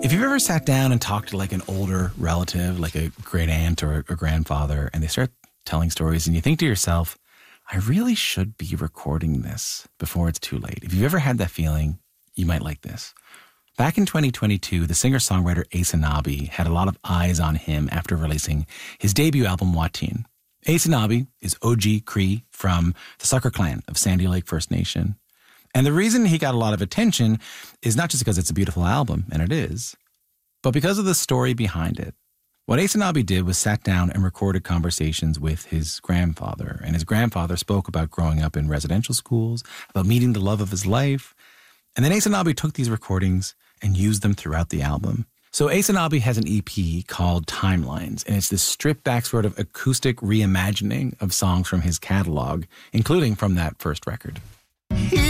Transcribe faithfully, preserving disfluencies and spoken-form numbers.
If you've ever sat down and talked to like an older relative, like a great aunt or a grandfather, and they start telling stories and you think to yourself, I really should be recording this before it's too late. If you've ever had that feeling, you might like this. Back in twenty twenty-two, the singer-songwriter Aysanabee had a lot of eyes on him after releasing his debut album, Watine. Aysanabee is O G Cree from the Sucker Clan of Sandy Lake First Nation. And the reason he got a lot of attention is not just because it's a beautiful album, and it is, but because of the story behind it. What Aysanabee did was sat down and recorded conversations with his grandfather. And his grandfather spoke about growing up in residential schools, about meeting the love of his life. And then Aysanabee took these recordings and used them throughout the album. So Aysanabee has an E P called Timelines, and it's this stripped-back sort of acoustic reimagining of songs from his catalog, including from that first record.